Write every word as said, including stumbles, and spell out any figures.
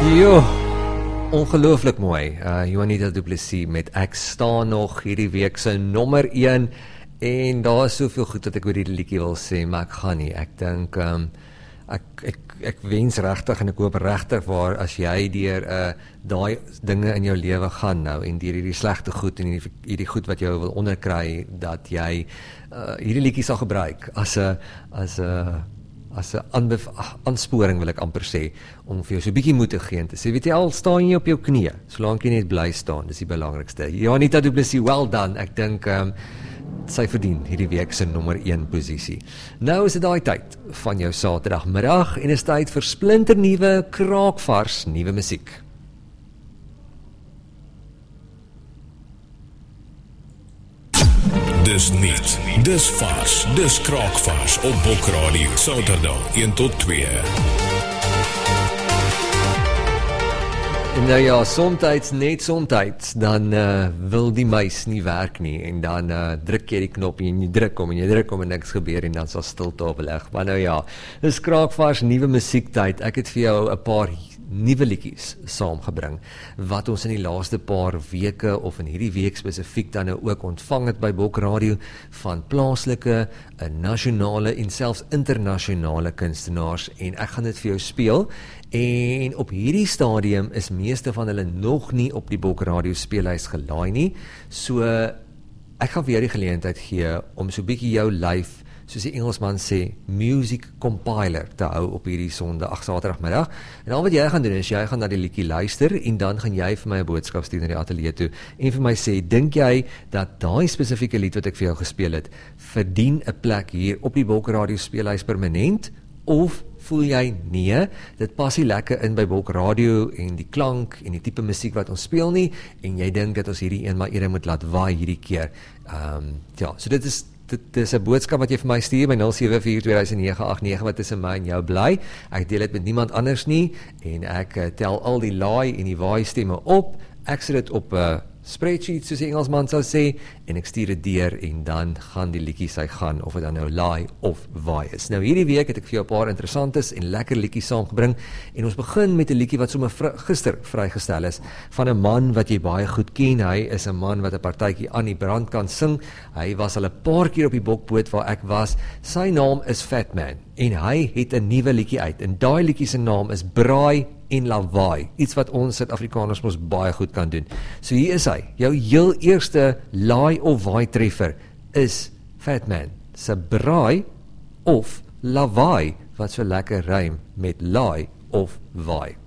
Jo, ongelooflik mooi. Uh, Juanita Du Plessis met Ek staan nog, hierdie week se nommer een. En daar is soveel goed wat ek oor die liedjie wil sê, maar ek gaan nie. Ek dink, um, ek, ek, ek wens regtig en ek hoop regtig waar as jy deur uh, daai dinge in jou lewe gaan nou en deur hierdie slegte goed en hierdie, hierdie goed wat jou wil onderkry, dat jy uh, hierdie liedjie sal gebruik as 'n as 'n as 'n aansporing wil ek amper sê, om vir jou so 'n bietjie moed te gee en te sê, weet jy al, staan jy op jou knieë, solank jy net bly staan, dis die belangrikste. Juanita Du Plessis, well done, ek dink, um, sy verdien hierdie week se nommer een posisie. Nou is dit daai tyd van jou Saterdagmiddag en is tyd vir splinternuwe, kraakvars, nuwe musiek. Dis niet, dis vars, dis kraakvars op Bokradio, Saterdag een tot twee. Nou ja, somtyds, net somtyds, dan uh, wil die muis nie werk nie, en dan uh, druk jy die knop en jy druk om, en jy druk om en niks gebeur, en dan sal stilte opleg. Maar nou ja, dis kraakvars, nuwe musiektyd. Ek het vir jou 'n paar nuwe liedjies saamgebring, wat ons in die laaste paar weke, of in hierdie week spesifiek dan nou ook ontvang het by Bokradio, van plaaslike, nasionale en selfs internasionale kunstenaars, en ek gaan dit vir jou speel, en op hierdie stadium is meeste van hulle nog nie op die Bokradio speellys gelaai nie, so ek gaan vir jou die geleentheid gee om so bietjie jou lyf, soos die Engelsman sê, music compiler te hou op hierdie sonde, ag Saterdagmiddag. En al wat jy gaan doen is, jy gaan na die liedjie luister, en dan gaan jy vir my 'n boodskap stuur na die ateljee toe, en vir my sê, dink jy dat daai spesifieke lied wat ek vir jou gespeel het, verdien 'n plek hier op die Bokradio speellys permanent, of voel jy, nee, dit pas nie lekker in by Bokradio, en die klank, en die tipe musiek wat ons speel nie, en jy dink dat ons hierdie een maar eerder moet laat waai hierdie keer. Um, ja, so dit is Dit is 'n boodskap wat jy vir my stuur by nul sewe vier twee nege agt nege wat tussen my en jou bly. Ek deel dit met niemand anders nie, en ek uh, tel al die laai en die waai stemme op. Ek sit dit op 'n uh, spreadsheet, soos die Engelsman sou sê, en ek stuur dit deur, en dan gaan die liedjies sy gaan, of dit dan nou laai of waai is. Nou hierdie week het ek vir jou 'n paar interessantes en lekker liedjies saamgebring, en ons begin met 'n liedjie wat sommer vr gister vrygestel is, van 'n man wat jy baie goed ken. Hy is 'n man wat 'n partytjie aan die brand kan sing. Hy was al 'n paar keer op die bokboot waar ek was. Sy naam is Fat Man, en hy het 'n nuwe liedjie uit, en daai liedjie se naam is Braai en Lawaai, iets wat ons Suid-Afrikaners mos baie goed kan doen. So hier is hy, jou heel eerste laai of waai treffer is Fat Man se Braai of Lawaai, wat so lekker rym met laai of waai.